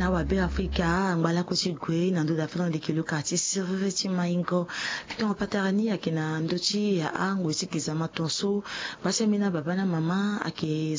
na wabe Afrika ngala kuchigwe na ndo dafuna ndikilo kati sirve chi maingo pito patarani akina ndochi ya angu sikiza matonso basemina baba na mama ake